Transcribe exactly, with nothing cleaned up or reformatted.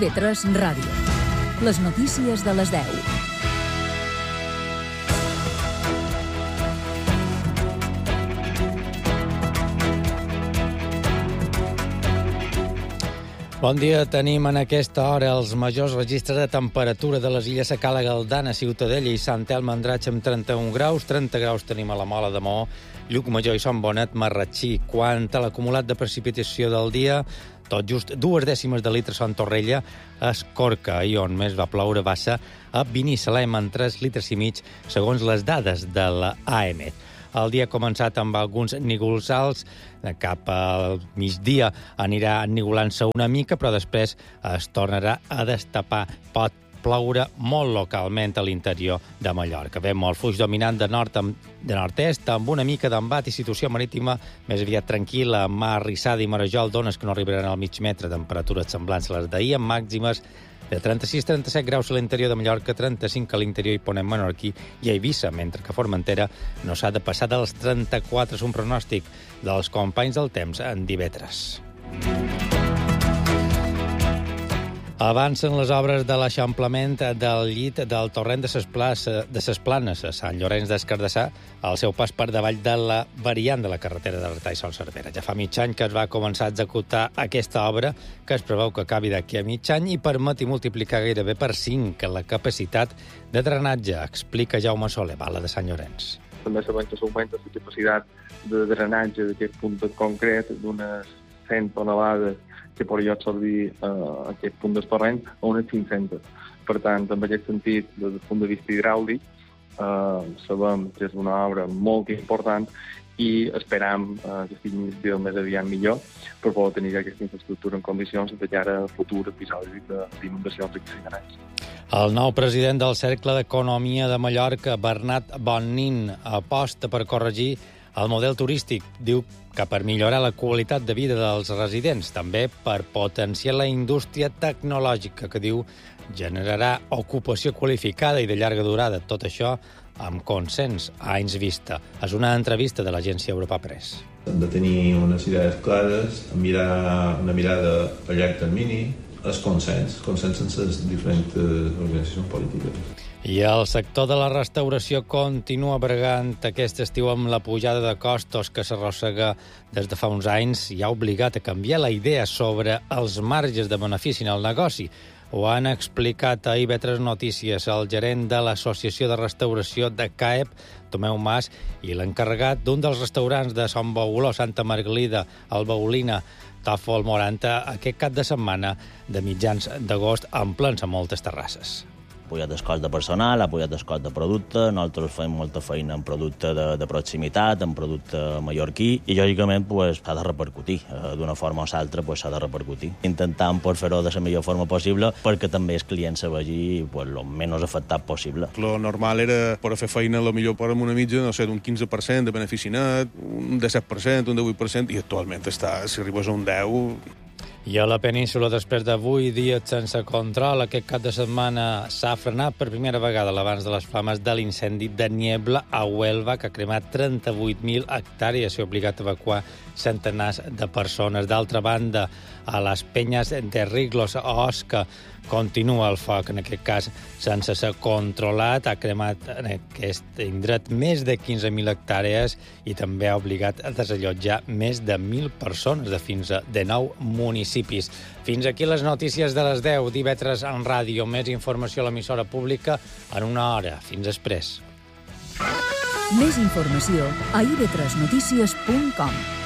I V tres Ràdio. Les notícies de les deu. Bon dia. Tenim en aquesta hora els majors registres de temperatura de les illes Secala, Galdana, Ciutadella i Sant Elm Andratx amb trenta-un graus. trenta graus tenim a la Mola de Maó, Llucmajor i Sant Bonet, Marratxí. Quant a l'acumulat de precipitació del dia, tot just dues dècimes de litre a Sant Torrella, a Escorca, i on més va ploure va ser a Binissalem, en tres litres i mig, segons les dades de l'A E M E T. El dia ha començat amb alguns nígols alts, cap al migdia anirà ennigolant-se una mica, però després es tornarà a destapar. Pot ploure molt localment a l'interior de Mallorca. Ve molt fluix dominant de nord de nord-est, amb una mica d'embat i situació marítima més aviat tranquil·la, mar Rissada i Marajol, d'ones que no arribaran al mig metre, temperatures semblants a les d'ahir, amb màximes de trenta-sis a trenta-set graus a l'interior de Mallorca, trenta-cinc a l'interior i Ponent Menorquí i a Eivissa, mentre que a Formentera no s'ha de passar dels trenta-quatre. És un pronòstic dels companys del temps en I V tres. Avancen les obres de l'eixamplament del llit del torrent de ses, plaça, de ses Planes a Sant Llorenç des Cardassar, al seu pas per davall de la variant de la carretera d'Artà i Son Cervera. Ja fa mig any que es va començar a executar aquesta obra, que es preveu que acabi d'aquí a mig any i permeti multiplicar gairebé per cinc la capacitat de drenatge, explica Jaume Soler, Bala de Sant Llorenç. També sabem que s'augmenta la capacitat de drenatge d'aquest punt concret d'unes cent tonelades que podria absorbir eh, aquest punt del torrent a unes cinc-centes. Per tant, en aquest sentit, des del punt de vista hidràulic, eh, sabem que és una obra molt important i esperam eh, que estigui més aviat millor per poder tenir aquesta infraestructura en condicions de cara a futurs episodis d'inundacions exagerats. El nou president del Cercle d'Economia de Mallorca, Bernat Bonnin, aposta per corregir el model turístic. Diu que per millorar la qualitat de vida dels residents, també per potenciar la indústria tecnològica, que diu generarà ocupació qualificada i de llarga durada. Tot això amb consens a anys vista. És una entrevista de l'agència Europa Press. Hem de tenir unes idees clares, mirar una mirada a llarg termini, el consens, consens sense les diferents organitzacions polítiques. I el sector de la restauració continua bregant aquest estiu amb la pujada de costos que s'arrossega des de fa uns anys i ha obligat a canviar la idea sobre els marges de benefici en el negoci. Ho han explicat a I V tres Notícies el gerent de l'Associació de Restauració de C A E P, Tomeu Mas, i l'encarregat d'un dels restaurants de Sant Bauló, Santa Margalida, el Baulina, Tàfol Moranta, aquest cap de setmana de mitjans d'agost en plens a moltes terrasses. Ha pujat el cost de personal, ha pujat el cost de producte, nosaltres fem molta feina en producte de, de proximitat, en producte mallorquí, i lògicament pues, s'ha de repercutir. D'una forma o l'altra pues, s'ha de repercutir. Intentant pues, fer-ho de la millor forma possible perquè també el client se vegi pues, el menys afectat possible. Lo normal era per fer feina lo millor per una mitja, no sé, d'un quinze per cent de benefici net, un disset per cent, un divuit per cent, i actualment està, si arribes a un deu... I a la península, després de vuit dies sense control, aquest cap de setmana s'ha frenat per primera vegada l'abans de les flames de l'incendi de Niebla a Huelva, que ha cremat trenta-vuit mil hectàrees i ha obligat a evacuar centenars de persones. D'altra banda, a les penyes de Riglos a Osca continua el foc, en aquest cas sense ser controlat. Ha cremat en aquest indret més de quinze mil hectàrees i també ha obligat a desallotjar més de mil persones de fins a dinou municipis. Fins aquí les notícies de les deu d'I V tres en ràdio. Més informació a l'emissora pública en una hora. Fins després. Més informació a i v tres notícies punt com.